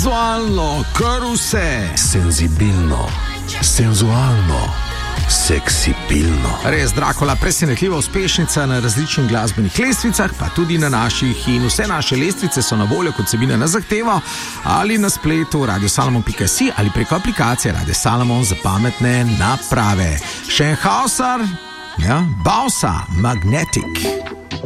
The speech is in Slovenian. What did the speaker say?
Vizualno, kar vse. Senzibilno, senzualno, seksipilno. Res, Dracula, presenetljiva uspešnica na različnih glasbenih lestvicah, pa tudi na naših, in vse naše lestvice so na voljo kot vsebina na zahtevo ali na spletu radiosalomon.si ali preko aplikacije Radio Salomon za pametne naprave. Schenhauser, ja, Bausa, Magnetic.